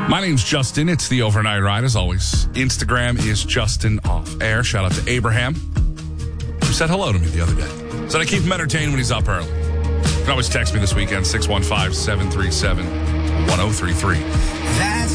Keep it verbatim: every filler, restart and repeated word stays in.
My name's Justin. It's the Overnight Ride, as always. Instagram is Justin Off Air. Shout out to Abraham, who said hello to me the other day. Said I keep him entertained when he's up early. You can always text me this weekend, six one five, seven three seven, one oh three three.